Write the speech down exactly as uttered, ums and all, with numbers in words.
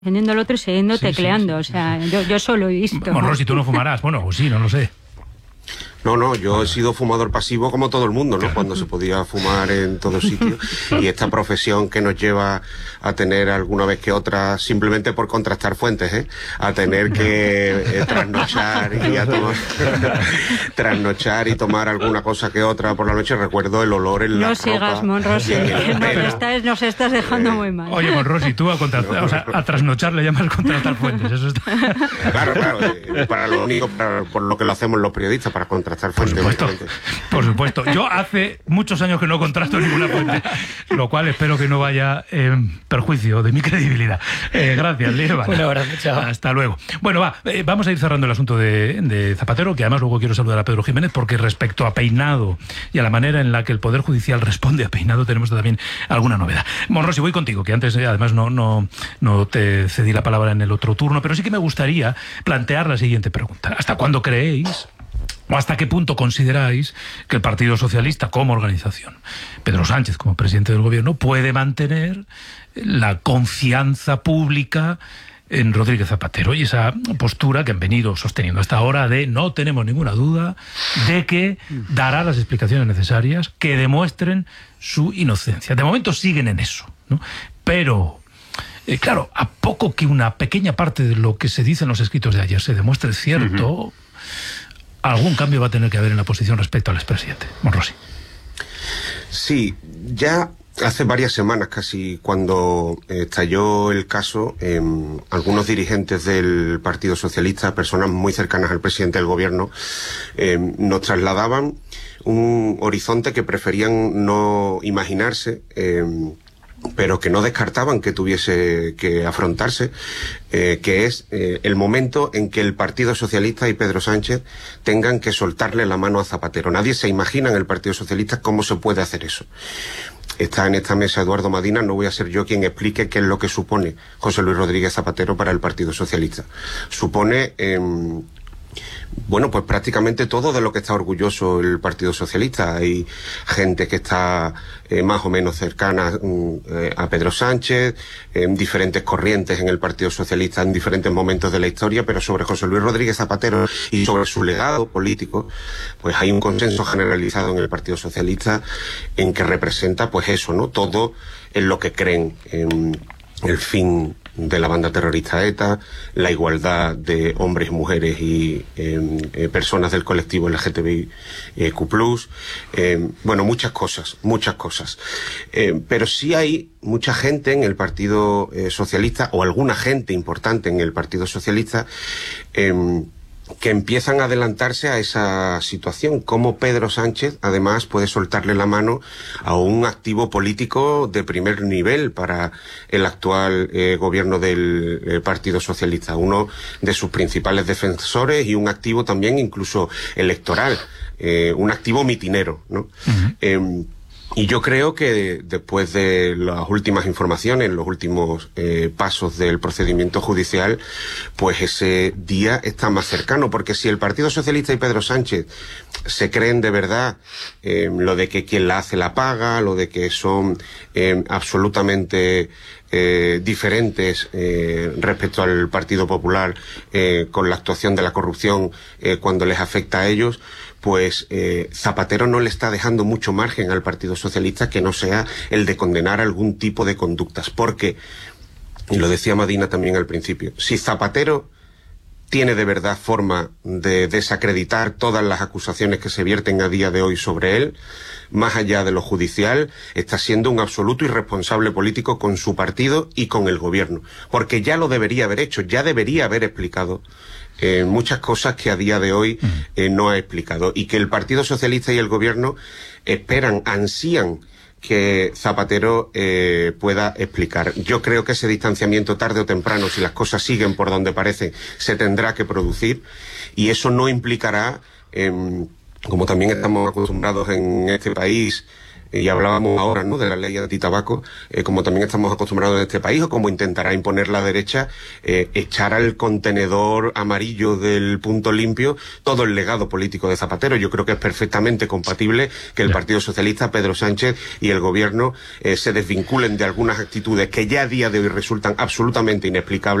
Teniendo el otro y siguiendo sí, tecleando, sí, sí, o sea, sí. Yo, yo solo he visto. Bueno, Rosy, tú no fumarás, bueno, o sí, no lo sé. No, no, yo he sido fumador pasivo como todo el mundo, ¿no? Cuando se podía fumar en todos sitios. Y esta profesión que nos lleva a tener alguna vez que otra, simplemente por contrastar fuentes, ¿eh? A tener que eh, trasnochar y a tomar, trasnochar y tomar alguna cosa que otra por la noche. Recuerdo el olor en la no ropa. No sigas, Monrosy, nos estás, nos estás dejando eh, muy mal. Oye, Monrosy, tú a contrastar, no, o sea, a trasnochar le llamas contrastar fuentes, eso está... Claro, claro, eh, para lo único, para, por lo que lo hacemos los periodistas, para contrastar. Por supuesto, por supuesto. Yo hace muchos años que no contrasto ninguna fuente, lo cual espero que no vaya en perjuicio de mi credibilidad. Eh, gracias, Líbana. Un abrazo, chao. Hasta luego. Bueno, va, eh, vamos a ir cerrando el asunto de, de Zapatero, que además luego quiero saludar a Pedro Jiménez, porque respecto a Peinado y a la manera en la que el Poder Judicial responde a Peinado, tenemos también alguna novedad. Monrosy, voy contigo, que antes eh, además no, no, no te cedí la palabra en el otro turno, pero sí que me gustaría plantear la siguiente pregunta. ¿Hasta cuándo creéis o hasta qué punto consideráis que el Partido Socialista como organización, Pedro Sánchez como presidente del gobierno, puede mantener la confianza pública en Rodríguez Zapatero y esa postura que han venido sosteniendo hasta ahora de no tenemos ninguna duda de que dará las explicaciones necesarias que demuestren su inocencia? De momento siguen en eso, ¿no? Pero eh, claro, a poco que una pequeña parte de lo que se dice en los escritos de ayer se demuestre cierto, uh-huh. algún cambio va a tener que haber en la posición respecto al expresidente. Monrosy. Sí, ya hace varias semanas casi, cuando estalló el caso, eh, algunos dirigentes del Partido Socialista, personas muy cercanas al presidente del gobierno, eh, nos trasladaban un horizonte que preferían no imaginarse, eh, pero que no descartaban que tuviese que afrontarse, eh, que es eh, el momento en que el Partido Socialista y Pedro Sánchez tengan que soltarle la mano a Zapatero. Nadie se imagina en el Partido Socialista cómo se puede hacer eso. Está en esta mesa Eduardo Madina, no voy a ser yo quien explique qué es lo que supone José Luis Rodríguez Zapatero para el Partido Socialista. Supone... Eh, Bueno, pues prácticamente todo de lo que está orgulloso el Partido Socialista. Hay gente que está eh, más o menos cercana eh, a Pedro Sánchez, en diferentes corrientes en el Partido Socialista en diferentes momentos de la historia, pero sobre José Luis Rodríguez Zapatero y sobre su legado político, pues hay un consenso generalizado en el Partido Socialista en que representa pues eso, ¿no? Todo en lo que creen, en el fin de la banda terrorista ETA, la igualdad de hombres y mujeres y eh, eh, personas del colectivo L G T B I Q plus, eh, bueno, muchas cosas, muchas cosas. Eh, pero sí hay mucha gente en el Partido eh, Socialista, o alguna gente importante en el Partido Socialista, eh, que empiezan a adelantarse a esa situación, como Pedro Sánchez además puede soltarle la mano a un activo político de primer nivel para el actual eh, gobierno del eh, Partido Socialista, uno de sus principales defensores y un activo también incluso electoral, eh, un activo mitinero, ¿no? Uh-huh. eh, Y yo creo que después de las últimas informaciones, los últimos eh, pasos del procedimiento judicial, pues ese día está más cercano, porque si el Partido Socialista y Pedro Sánchez se creen de verdad eh, lo de que quien la hace la paga, lo de que son eh, absolutamente Eh, diferentes eh, respecto al Partido Popular eh, con la actuación de la corrupción eh, cuando les afecta a ellos, pues eh, Zapatero no le está dejando mucho margen al Partido Socialista que no sea el de condenar algún tipo de conductas, porque, y lo decía Madina también al principio, si Zapatero tiene de verdad forma de desacreditar todas las acusaciones que se vierten a día de hoy sobre él, más allá de lo judicial, está siendo un absoluto irresponsable político con su partido y con el gobierno, porque ya lo debería haber hecho, ya debería haber explicado eh, muchas cosas que a día de hoy eh, no ha explicado, y que el Partido Socialista y el gobierno esperan, ansían que Zapatero eh, pueda explicar. Yo creo que ese distanciamiento tarde o temprano, si las cosas siguen por donde parece, se tendrá que producir, y eso no implicará, eh, como también estamos acostumbrados en este país, y hablábamos ahora, ¿no?, de la ley antitabaco, eh, como también estamos acostumbrados en este país, o como intentará imponer la derecha, eh, echar al contenedor amarillo del punto limpio todo el legado político de Zapatero. Yo creo que es perfectamente compatible que el Ya. Partido Socialista, Pedro Sánchez y el Gobierno eh, se desvinculen de algunas actitudes que ya a día de hoy resultan absolutamente inexplicables